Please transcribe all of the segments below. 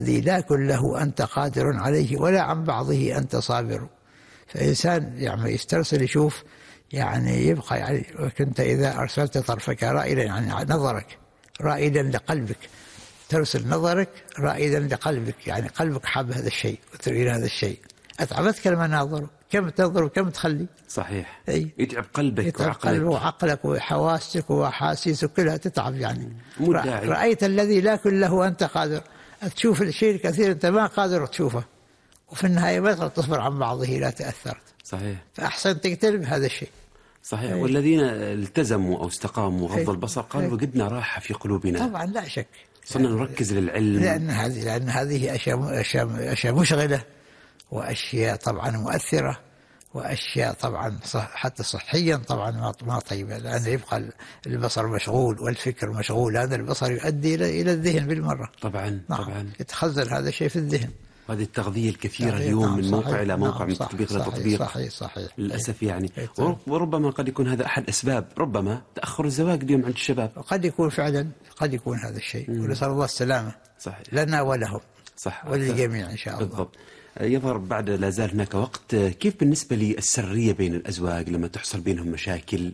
الذي لا كله أنت قادر عليه ولا عن بعضه أنت صابر. فإنسان يعني يسترسل يشوف، يعني يبقى يعني كنت إذا أرسلت طرفك رائدا، يعني نظرك رائدا لقلبك، ترسل نظرك رائدا لقلبك، يعني قلبك حاب هذا الشيء وتريد هذا الشيء. أتعبتك المناظر، كم تنظر وكم تخلي. صحيح. أي يتعب قلبك يتعب قلبك وعقلك وحواسك وأحاسيسك كلها تتعب. يعني رأيت الذي لا كله أنت قادر، تشوف الشيء الكثير أنت ما قادر تشوفه، وفي النهاية ما تقدر تصبر عن بعضه لا تأثرت. صحيح. فأحسن تقترب هذا الشيء. صحيح. والذين التزموا أو استقاموا وغض البصر قالوا وجدنا راحة في قلوبنا. طبعا لا شك. صرنا نركز للعلم، لأن هذه أشياء مشغلة، وأشياء طبعا مؤثرة، وأشياء طبعا حتى صحيا طبعا ما طيبة، لأن يبقى البصر مشغول والفكر مشغول. هذا البصر يؤدي إلى الذهن بالمرة. طبعا. طبعا يتخزن هذا الشيء في الذهن. هذه التغذية الكثيرة اليوم من موقع إلى موقع، من تطبيق إلى تطبيق. صحيح. للأسف يعني. وربما قد يكون هذا أحد أسباب ربما تأخر الزواج اليوم عند الشباب. قد يكون فعلا، قد يكون هذا الشيء، ونسأل الله السلامة. صحيح. لنا ولهم. صح. وللجميع إن شاء الله. بالضبط. يظهر بعد لا زال هناك وقت. كيف بالنسبة للسرية بين الأزواج لما تحصل بينهم مشاكل،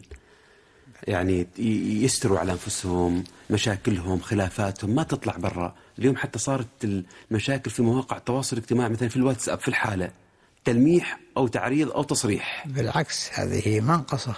يعني يستروا على أنفسهم مشاكلهم خلافاتهم ما تطلع برا؟ اليوم حتى صارت المشاكل في مواقع التواصل الاجتماعي، مثلا في الواتساب، في الحالة تلميح أو تعريض أو تصريح. بالعكس هذه منقصة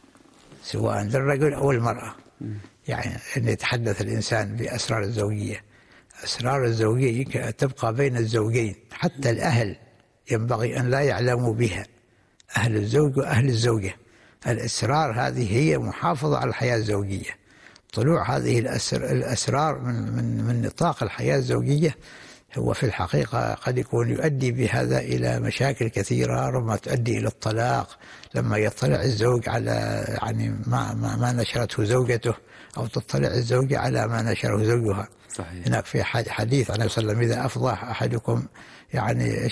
سواء للرجل أو المرأة. يعني أن يتحدث الإنسان بأسرار الزوجية. أسرار الزوجية تبقى بين الزوجين، حتى الأهل ينبغي أن لا يعلموا بها، أهل الزوج وأهل الزوجة. الأسرار هذه هي محافظة على الحياة الزوجية. طلوع هذه الأسرار من نطاق الحياة الزوجية هو في الحقيقة قد يكون يؤدي بهذا إلى مشاكل كثيرة، ربما تؤدي إلى الطلاق لما يطلع الزوج على يعني ما نشرته زوجته، أو تطلع الزوجة على ما نشره زوجها. صحيح. هناك في حديث عن النبي صلى الله عليه وسلم: إذا أفضى أحدكم يعني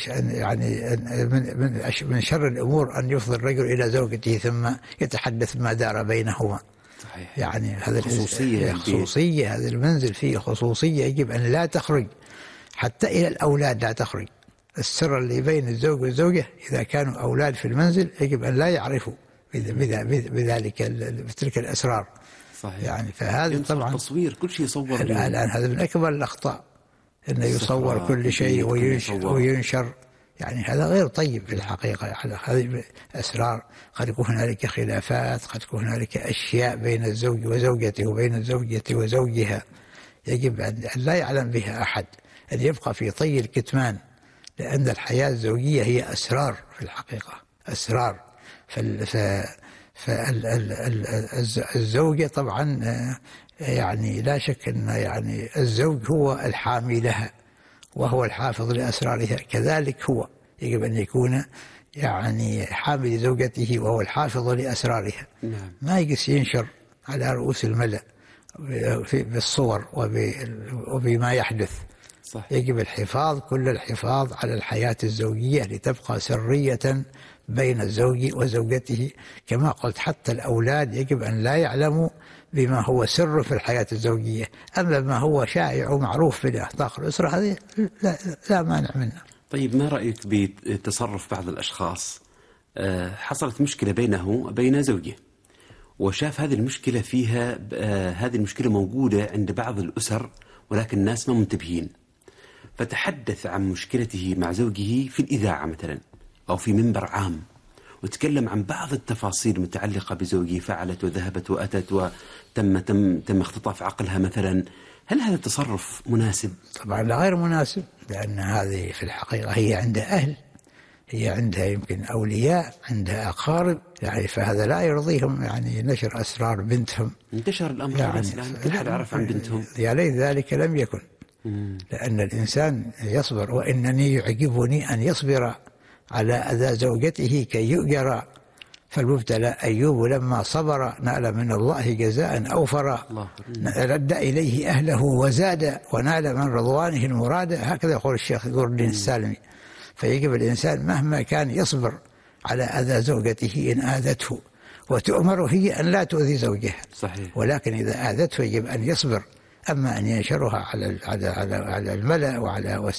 من شر الأمور أن يفضي الرجل إلى زوجته ثم يتحدث ما دار بينهما. صحيح. يعني هذا خصوصية هذا المنزل فيه خصوصية، يجب أن لا تخرج حتى إلى الأولاد، لا تخرج. السر اللي بين الزوج والزوجة إذا كانوا أولاد في المنزل يجب أن لا يعرفوا بذلك بتلك الأسرار. صحيح. يعني فهذا طبعا تصوير كل شيء يصور الآن هذا من أكبر الأخطاء، أنه يصور كل شيء وينشر. يعني هذا غير طيب في الحقيقة. يعني هذه أسرار، قد يكون هنالك خلافات، قد يكون هنالك أشياء بين الزوج وزوجته وبين الزوجة وزوجها يجب أن لا يعلم بها أحد، أن يبقى في طي الكتمان، لأن الحياة الزوجية هي أسرار في الحقيقة، أسرار. فالزوجة طبعا يعني لا شك أن يعني الزوج هو الحامي لها وهو الحافظ لأسرارها، كذلك هو يجب أن يكون يعني حامي لزوجته وهو الحافظ لأسرارها. نعم. ما يجلس ينشر على رؤوس الملأ بالصور وبما يحدث. صح. يجب كل الحفاظ على الحياة الزوجية لتبقى سرية بين الزوج وزوجته. كما قلت حتى الأولاد يجب أن لا يعلموا بما هو سر في الحياة الزوجية. أما ما هو شائع ومعروف في نطاق الأسرة هذه لا مانع منه. طيب ما رأيك بتصرف بعض الأشخاص؟ حصلت مشكلة بينه وبين زوجه، وشاف هذه المشكلة فيها هذه المشكلة موجودة عند بعض الأسر ولكن الناس ما منتبهين، فتحدث عن مشكلته مع زوجه في الإذاعة مثلا أو في منبر عام، وتكلم عن بعض التفاصيل المتعلقة بزوجه، فعلت وذهبت وأتت وتم اختطاف عقلها مثلا. هل هذا التصرف مناسب؟ طبعا لا، غير مناسب، لأن هذه في الحقيقة هي عندها أهل، هي عندها يمكن أولياء، عندها أقارب، يعني فهذا لا يرضيهم يعني نشر أسرار بنتهم. انتشر الأمر يعني كل حد عرف عن بنتهم. يا ليت ذلك لم يكن. لأن الإنسان يصبر، وإنني يعجبني أن يصبر على أذى زوجته كي يؤجر. فالمبتلى أيوب لما صبر نال من الله جزاء أوفر، رد إليه أهله وزاد ونال من رضوانه المراد. هكذا يقول الشيخ نور الدين السالمي. فيجب الإنسان مهما كان يصبر على أذى زوجته إن آذته، وتؤمر هي أن لا تؤذي زوجها. صحيح. ولكن إذا آذته يجب أن يصبر. أما أن ينشرها على الملأ وعلى